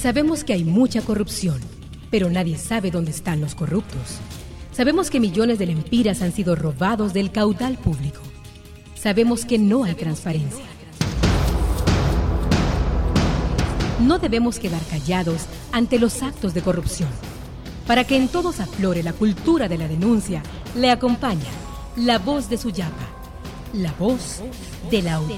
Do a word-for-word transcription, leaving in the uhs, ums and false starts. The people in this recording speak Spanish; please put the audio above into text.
Sabemos que hay mucha corrupción, pero nadie sabe dónde están los corruptos. Sabemos que millones de lempiras han sido robados del caudal público. Sabemos que no hay transparencia. No debemos quedar callados ante los actos de corrupción. Para que en todos aflore la cultura de la denuncia, le acompaña la voz de Suyapa, la voz de la audiencia.